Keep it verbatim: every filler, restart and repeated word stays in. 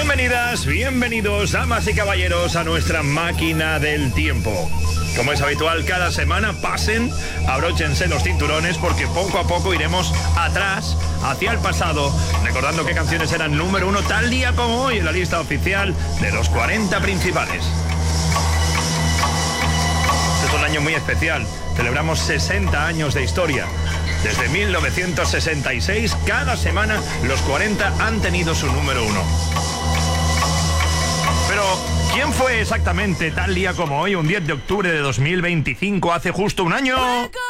Bienvenidas, bienvenidos, damas y caballeros, a nuestra máquina del tiempo. Como es habitual, cada semana pasen, abróchense los cinturones, porque poco a poco iremos atrás, hacia el pasado, recordando qué canciones eran número uno tal día como hoy en la lista oficial de los cuarenta principales. Este es un año muy especial, celebramos sesenta años de historia. Desde mil novecientos sesenta y seis, cada semana los cuarenta han tenido su número uno. Pero, ¿quién fue exactamente tal día como hoy, un diez de octubre de dos mil veinticinco, hace justo un año?